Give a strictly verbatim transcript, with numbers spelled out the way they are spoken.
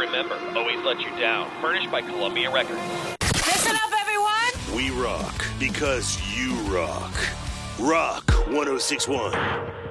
remember, always let you down. Furnished by Columbia Records. Listen up, everyone! We rock because you rock. Rock one oh six one.